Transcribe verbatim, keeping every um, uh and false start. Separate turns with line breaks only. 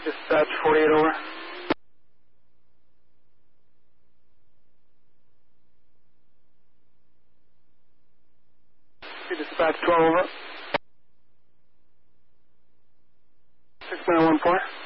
Dispatch forty-eight over. Dispatch twelve over. six nine one four.